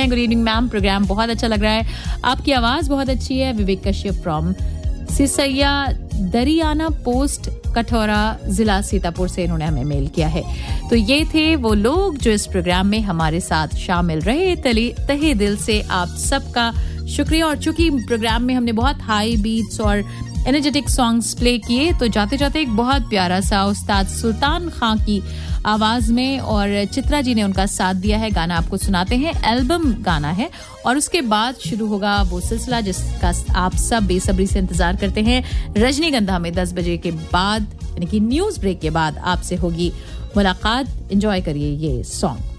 हैं good evening ma'am, programme बहुत अच्छा लग रहा है, आपकी आवाज बहुत अच्छी है. विवेक कश्यप फ्रॉम सिसैया दरियाना पोस्ट कठौरा जिला सीतापुर से इन्होंने हमें मेल किया है. तो ये थे वो लोग जो इस प्रोग्राम में हमारे साथ शामिल रहे. तहे दिल से आप सबका शुक्रिया. और चूंकि प्रोग्राम में हमने बहुत हाई बीट्स और एनर्जेटिक सॉन्ग्स प्ले किए, तो जाते जाते एक बहुत प्यारा सा उस्ताद सुल्तान खां की आवाज में और चित्रा जी ने उनका साथ दिया है गाना आपको सुनाते हैं. एल्बम गाना है और उसके बाद शुरू होगा वो सिलसिला जिसका आप सब बेसब्री से इंतजार करते हैं. रजनीगंधा में 10 बजे के बाद यानी कि न्यूज ब्रेक के बाद आपसे होगी मुलाकात. एंजॉय करिए ये सॉन्ग.